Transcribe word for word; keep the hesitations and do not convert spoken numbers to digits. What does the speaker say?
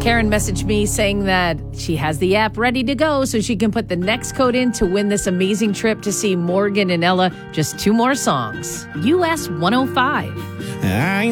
Karen messaged me saying that she has the app ready to go so she can put the next code in to win this amazing trip to see Morgan and Ella. Just two more songs. U S one oh five. I